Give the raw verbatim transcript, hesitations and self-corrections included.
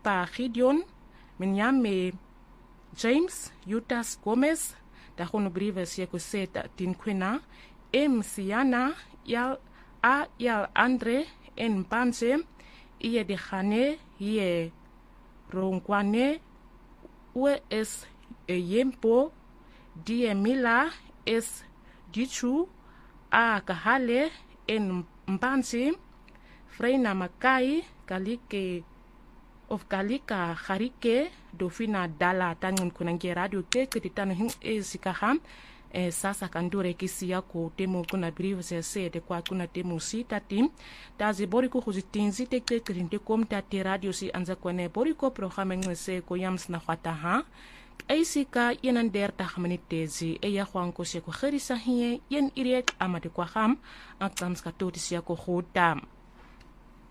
Papa Gideon, Minyame James, Yutas Gomez, da hono brieve sia coseta tin quina, M. Siana, yal a yal Andre, en Panse, ie de Hane, ie Rongwane, ue es Yempo, die Mila, es Dichu, a Kahale, en Mpanse, Freina Makai, Kalike, of Kalika Harike, Dofina Dala, Tangan Kunange Radio, Take the Tanahim Esikaham, e sasa kandure kisi yako temo kuna brive se se de kwa kuna temo sita tim tazi boriko kuzitinzi tekte krinte kom ta te radio si anza kone boriko programme ngese ko yams na khata ha aisika yenan der ta khamenitezi e ya khwanko se ko kherisa hiye yen irek amade kwa kham aksams ka toti si yako khotam